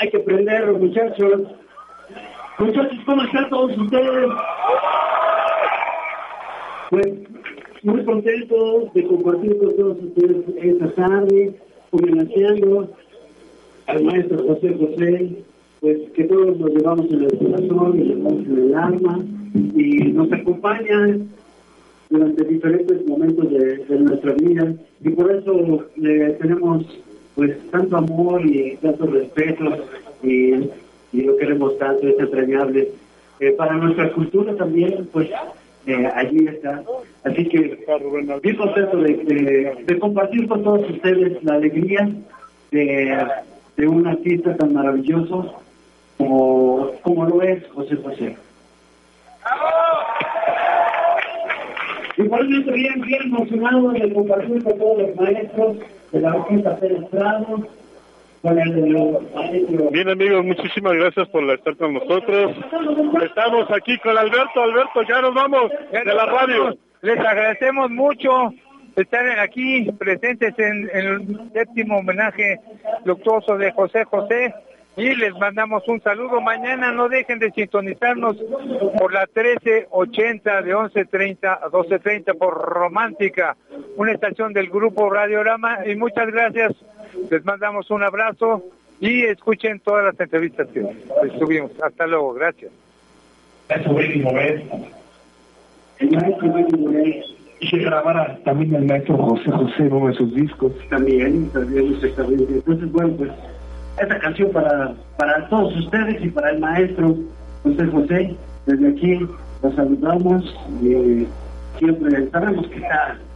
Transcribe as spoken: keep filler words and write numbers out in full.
hay que aprender, muchachos. Muchachos, ¿cómo están todos ustedes? Pues muy contentos de compartir con todos ustedes esta tarde, homenajeando al maestro José José, pues que todos nos llevamos en el corazón y llevamos en el alma, y nos acompaña durante diferentes momentos de, de nuestra vida, y por eso le tenemos pues tanto amor y tanto respeto, y, y lo queremos tanto, es entrañable. Eh, para nuestra cultura también, pues eh, allí está. Así que bien contento de, de, de compartir con todos ustedes la alegría de, de un artista tan maravilloso como, como lo es José José. Igualmente bien, bien emocionado de compartir con todos los maestros de la Orquesta Pérez Prado, con el de los maestros. Bien, amigos, muchísimas gracias por estar con nosotros. Estamos aquí con Alberto. Alberto, ya nos vamos de la radio. Les agradecemos mucho estar aquí presentes en, en el séptimo homenaje luctuoso de José José, y les mandamos un saludo. Mañana no dejen de sintonizarnos por la trece ochenta de once treinta a doce treinta por Romántica, una estación del grupo Radiorama, y muchas gracias, les mandamos un abrazo y escuchen todas las entrevistas que subimos. Hasta luego, gracias. Eso, Benny Morel. El maestro Benny Morel. Y que grabara también el maestro José José en uno de sus discos. También, también, exactamente. Entonces, bueno, pues esta canción para, para todos ustedes y para el maestro José José. Desde aquí los saludamos y siempre sabemos que está